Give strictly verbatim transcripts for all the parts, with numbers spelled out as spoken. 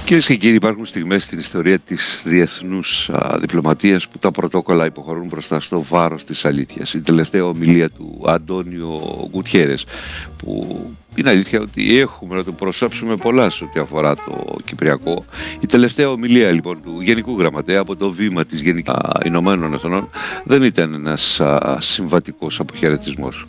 Κυρίες και κύριοι, υπάρχουν στιγμές στην ιστορία της διεθνούς α, διπλωματίας που τα πρωτόκολλα υποχωρούν μπροστά στο βάρος της αλήθειας. Η τελευταία ομιλία του Αντώνιο Γκουτιέρες, που είναι αλήθεια ότι έχουμε να το προσώψουμε πολλά σε ό,τι αφορά το Κυπριακό. Η τελευταία ομιλία λοιπόν του Γενικού Γραμματέα από το βήμα της Γενικής Ηνωμένων Εθνών δεν ήταν ένας α, συμβατικός αποχαιρετισμός.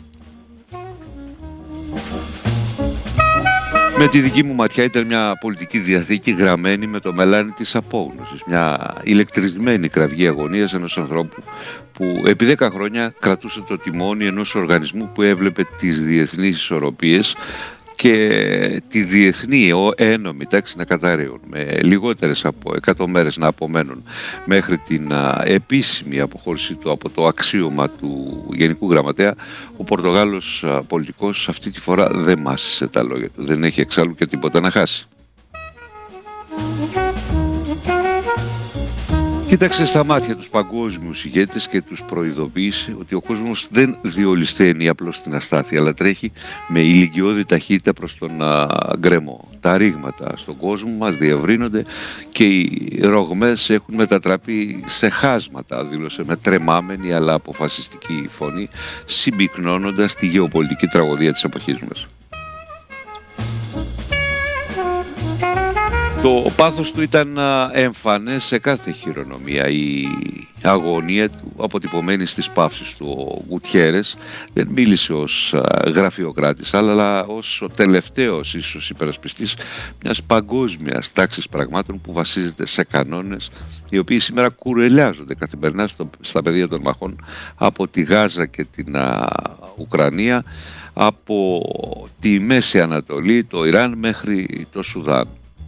Με τη δική μου ματιά ήταν μια πολιτική διαθήκη γραμμένη με το μελάνι της απόγνωσης. Μια ηλεκτρισμένη κραυγή αγωνίας ενός ανθρώπου που επί δέκα χρόνια κρατούσε το τιμόνι ενός οργανισμού που έβλεπε τις διεθνείς ισορροπίες και τη διεθνή ένομη τάξη να καταραίουν, με λιγότερες από εκατό μέρες να απομένουν μέχρι την α, επίσημη αποχώρησή του από το αξίωμα του Γενικού Γραμματέα. Ο Πορτογάλος α, πολιτικός αυτή τη φορά δεν μάσησε τα λόγια του, δεν έχει εξάλλου και τίποτα να χάσει. Κοίταξε στα μάτια τους παγκόσμιους ηγέτες και τους προειδοποίησε ότι ο κόσμος δεν διολυσθένει απλώς στην αστάθεια, αλλά τρέχει με ηλικιώδη ταχύτητα προς τον α, γκρεμό. Τα ρήγματα στον κόσμο μας διευρύνονται και οι ρογμές έχουν μετατραπεί σε χάσματα, δήλωσε με τρεμάμενη αλλά αποφασιστική φωνή, συμπυκνώνοντας τη γεωπολιτική τραγωδία της εποχής μας. Το πάθος του ήταν εμφανές σε κάθε χειρονομία. Η αγωνία του αποτυπωμένη στις παύσεις του. Ο Γκουτιέρες δεν μίλησε ως γραφειοκράτης, αλλά ως ο τελευταίος ίσως υπερασπιστής μιας παγκόσμιας τάξης πραγμάτων που βασίζεται σε κανόνες οι οποίοι σήμερα κουρελιάζονται καθημερινά στο, στα πεδία των μαχών από τη Γάζα και την α, Ουκρανία, από τη Μέση Ανατολή, το Ιράν μέχρι το Σουδάν.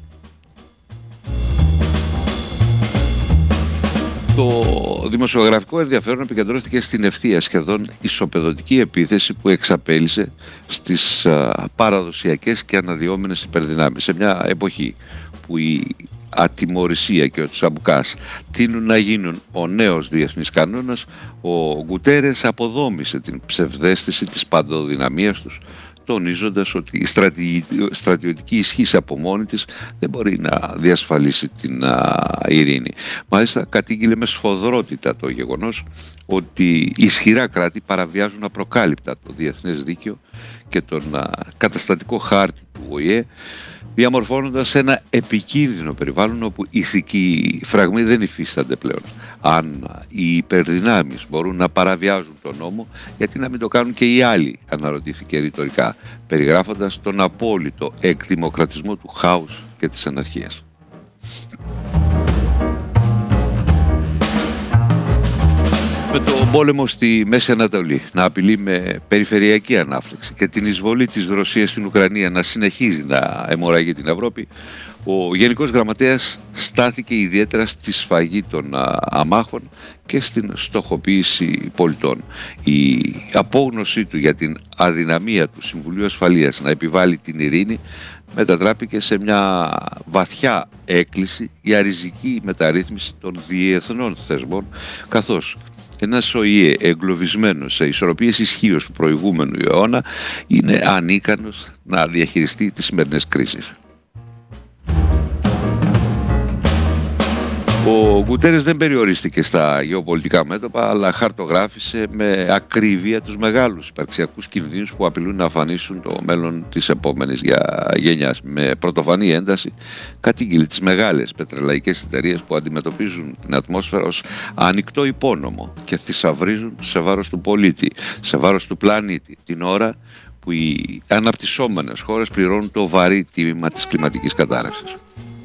Το δημοσιογραφικό ενδιαφέρον επικεντρώθηκε στην ευθεία σχεδόν ισοπεδωτική επίθεση που εξαπέλυσε στις α, παραδοσιακές και αναδυόμενες υπερδυνάμεις σε μια εποχή που η ατιμωρησία και ο τσαμπουκάς τείνουν να γίνουν ο νέος διεθνής κανόνας. Ο Γκουτέρες αποδόμησε την ψευδαίσθηση της παντοδυναμίας τους, τονίζοντας ότι η στρατιωτική ισχύς από μόνη της δεν μπορεί να διασφαλίσει την α, ειρήνη. Μάλιστα κατήγγειλε με σφοδρότητα το γεγονός ότι ισχυρά κράτη παραβιάζουν απροκάλυπτα το διεθνές δίκαιο και τον α, καταστατικό χάρτη του Ο Η Ε, διαμορφώνοντας ένα επικίνδυνο περιβάλλον όπου ηθικοί φραγμοί δεν υφίστανται πλέον. Αν οι υπερδυνάμεις μπορούν να παραβιάζουν τον νόμο, γιατί να μην το κάνουν και οι άλλοι, αναρωτήθηκε ρητορικά, περιγράφοντας τον απόλυτο εκδημοκρατισμό του χάους και της αναρχίας. Με τον πόλεμο στη Μέση Ανατολή να απειλεί με περιφερειακή ανάφλεξη και την εισβολή της Ρωσίας στην Ουκρανία να συνεχίζει να αιμορραγεί την Ευρώπη, ο Γενικός Γραμματέας στάθηκε ιδιαίτερα στη σφαγή των α, αμάχων και στην στοχοποίηση πολιτών. Η απόγνωσή του για την αδυναμία του Συμβουλίου Ασφαλείας να επιβάλλει την ειρήνη μετατράπηκε σε μια βαθιά έκκληση για ριζική μεταρρύθμιση των διεθνών θεσμών, καθώς ένας Ο Η Ε εγκλωβισμένος σε ισορροπίες ισχύως του προηγούμενου αιώνα είναι ανίκανος να διαχειριστεί τις σημερινές κρίσεις. Ο Γκουτέρες δεν περιορίστηκε στα γεωπολιτικά μέτωπα, αλλά χαρτογράφησε με ακρίβεια τους μεγάλους υπαρξιακούς κινδύνους που απειλούν να αφανίσουν το μέλλον της επόμενης γενιάς. Με πρωτοφανή ένταση κατήγγειλε τις μεγάλες πετρελαϊκές εταιρείες που αντιμετωπίζουν την ατμόσφαιρα ως ανοιχτό υπόνομο και θησαυρίζουν σε βάρος του πολίτη, σε βάρος του πλανήτη, την ώρα που οι αναπτυσσόμενες χώρες πληρώνουν το βαρύ τίμημα της κλιματικής κατάρρευσης.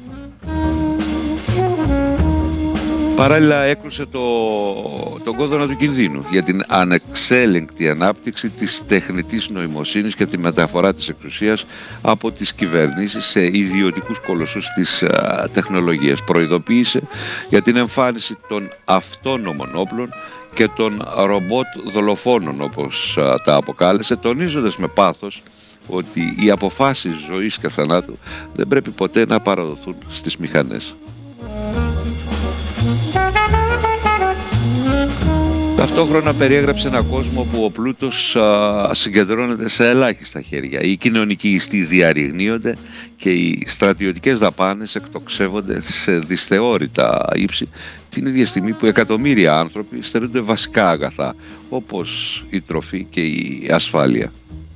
Παράλληλα έκλουσε το, τον κόδωνα του κινδύνου για την ανεξέλεγκτη ανάπτυξη της τεχνητής νοημοσύνης και τη μεταφορά της εξουσίας από τις κυβερνήσεις σε ιδιωτικούς κολοσσούς της α, τεχνολογίας. Προειδοποίησε για την εμφάνιση των αυτόνομων όπλων και των ρομπότ δολοφόνων, όπως α, τα αποκάλεσε, τονίζοντας με πάθος ότι οι αποφάσεις ζωής και θανάτου δεν πρέπει ποτέ να παραδοθούν στις μηχανές. Ταυτόχρονα περιέγραψε ένα κόσμο που ο πλούτος α, συγκεντρώνεται σε ελάχιστα χέρια. Οι κοινωνικοί ιστοί διαρριγνύονται και οι στρατιωτικές δαπάνες εκτοξεύονται σε δυσθεώρητα ύψη, την ίδια στιγμή που εκατομμύρια άνθρωποι στερούνται βασικά αγαθά, όπως η τροφή και η ασφάλεια.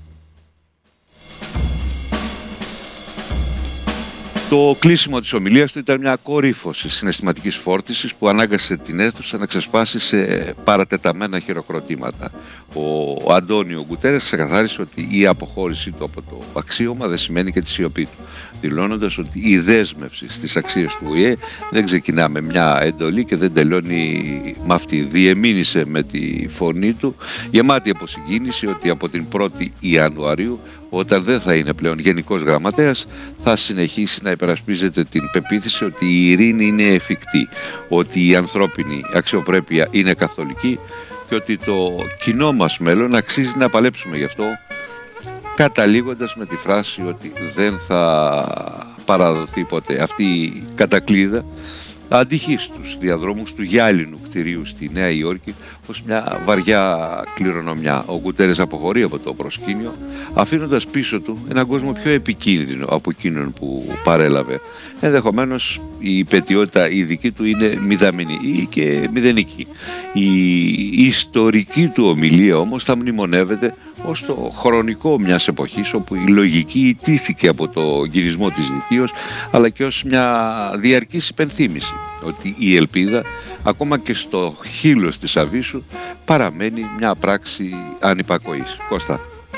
Το κλείσιμο της ομιλίας του ήταν μια κορύφωση συναισθηματικής φόρτισης που ανάγκασε την αίθουσα να ξεσπάσει σε παρατεταμένα χειροκροτήματα. Ο Αντώνιο Γκουτέρες ξεκαθάρισε ότι η αποχώρησή του από το αξίωμα δεν σημαίνει και τη σιωπή του, δηλώνοντας ότι η δέσμευση στις αξίες του Ο Η Ε δεν ξεκινά με μια εντολή και δεν τελειώνει με αυτή. Διεμήνυσε με τη φωνή του, γεμάτη από συγκίνηση, ότι από την πρώτη Ιανουαρίου, όταν δεν θα είναι πλέον γενικός γραμματέας, θα συνεχίσει να υπερασπίζεται την πεποίθηση ότι η ειρήνη είναι εφικτή, ότι η ανθρώπινη αξιοπρέπεια είναι καθολική και ότι το κοινό μας μέλλον αξίζει να παλέψουμε γι' αυτό, καταλήγοντας με τη φράση ότι δεν θα παραδοθεί ποτέ. Αυτή η κατακλείδα αντυχεί στους διαδρόμους του γυάλινου κτηρίου στη Νέα Υόρκη ως μια βαριά κληρονομιά. Ο Γκουτέρες αποχωρεί από το προσκήνιο, αφήνοντας πίσω του έναν κόσμο πιο επικίνδυνο από εκείνον που παρέλαβε. Ενδεχομένως η υπαιτιότητα η δική του είναι μηδαμινή ή και μηδενική. Η ιστορική του ομιλία όμως θα μνημονεύεται ως το χρονικό μιας εποχής όπου η λογική ιτήθηκε από το γυρισμό της Δυτίως, αλλά και ως μια διαρκής υπενθύμηση ότι η ελπίδα, ακόμα και στο χείλος της Αβύσσου, παραμένει μια πράξη ανυπακοής. Κώστα.